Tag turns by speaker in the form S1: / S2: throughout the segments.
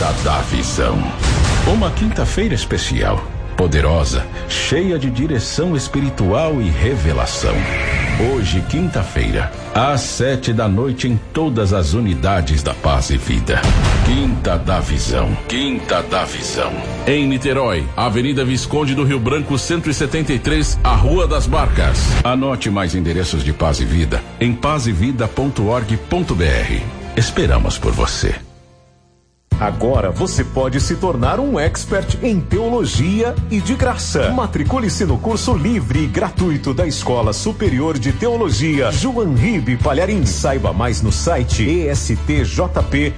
S1: Quinta da Visão. Uma quinta-feira especial, poderosa, cheia de direção espiritual e revelação. Hoje, quinta-feira, às 7 da noite, em todas as unidades da Paz e Vida. Quinta da Visão. Quinta da Visão. Em Niterói, Avenida Visconde do Rio Branco, 173, a Rua das Barcas. Anote mais endereços de Paz e Vida em pazevida.org.br. Esperamos por você.
S2: Agora você pode se tornar um expert em teologia e de graça. Matricule-se no curso livre e gratuito da Escola Superior de Teologia João Ribe Palharim. Saiba mais no site estjp.org.br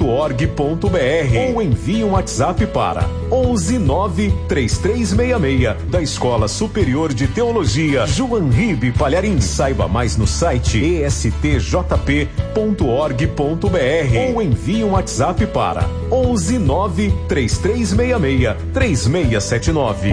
S2: ou envie um WhatsApp para 1193366 da Escola Superior de Teologia João Ribe Palharim. Saiba mais no site estjp.org.br ou envie um WhatsApp para 11933663679.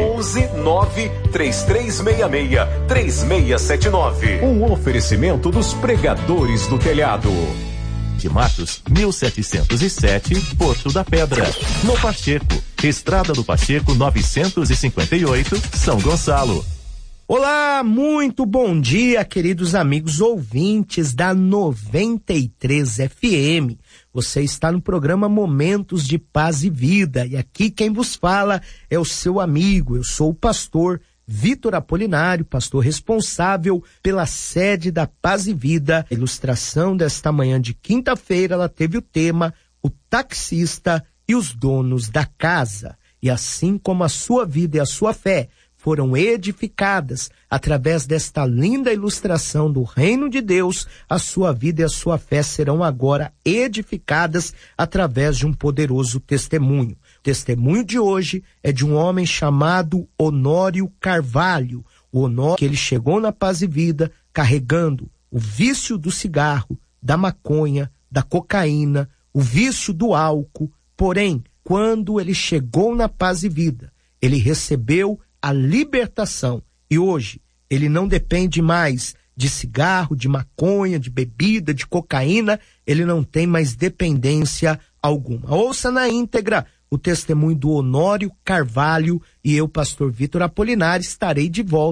S2: 11933663679. Um oferecimento dos pregadores do telhado.
S3: De Matos, 1707, Porto da Pedra. No Pacheco, Estrada do Pacheco 958, São Gonçalo.
S4: Olá, muito bom dia, queridos amigos ouvintes da 93 FM. Você está no programa Momentos de Paz e Vida, e aqui quem vos fala é o seu amigo. Eu sou o pastor Vitor Apolinário, pastor responsável pela sede da Paz e Vida. A ilustração desta manhã de quinta-feira, ela teve o tema O Taxista e os Donos da Casa. E assim como a sua vida e a sua fé foram edificadas através desta linda ilustração do reino de Deus, a sua vida e a sua fé serão agora edificadas através de um poderoso testemunho. O testemunho de hoje é de um homem chamado Honório Carvalho. O Honório, que ele chegou na Paz e Vida carregando o vício do cigarro, da maconha, da cocaína, o vício do álcool. Porém, quando ele chegou na Paz e Vida, ele recebeu a libertação, e hoje ele não depende mais de cigarro, de maconha, de bebida, de cocaína, ele não tem mais dependência alguma. Ouça na íntegra o testemunho do Honório Carvalho, e eu, pastor Vitor Apolinário, estarei de volta